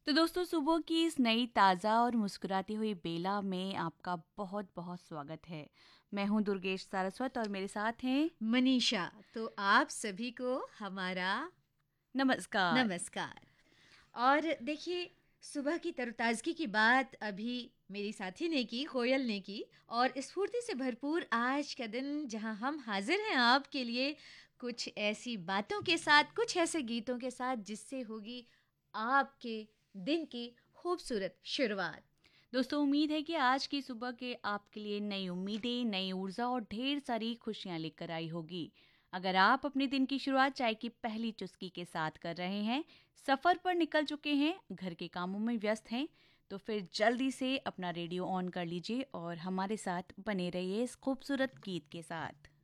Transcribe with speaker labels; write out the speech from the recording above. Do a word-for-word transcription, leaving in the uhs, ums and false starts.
Speaker 1: तो दोस्तों, सुबह की इस नई ताज़ा और मुस्कुराती हुई बेला में आपका बहुत बहुत स्वागत है। मैं हूं दुर्गेश सारस्वत और मेरे साथ हैं
Speaker 2: मनीषा। तो आप सभी को हमारा
Speaker 1: नमस्कार।
Speaker 2: नमस्कार। और देखिए, सुबह की तरोताज़गी की बात अभी मेरी साथी ने की, कोयल ने की। और स्फूर्ति से भरपूर आज का दिन जहां हम हाजिर हैं आपके लिए कुछ ऐसी बातों के साथ, कुछ ऐसे गीतों के साथ जिससे होगी आपके दिन की खूबसूरत शुरुआत।
Speaker 1: दोस्तों, उम्मीद है कि आज की सुबह के आपके लिए नई उम्मीदें, नई ऊर्जा और ढेर सारी खुशियां लेकर आई होगी। अगर आप अपने दिन की शुरुआत चाय की पहली चुस्की के साथ कर रहे हैं, सफ़र पर निकल चुके हैं, घर के कामों में व्यस्त हैं, तो फिर जल्दी से अपना रेडियो ऑन कर लीजिए और हमारे साथ बने रहिए इस खूबसूरत गीत के साथ।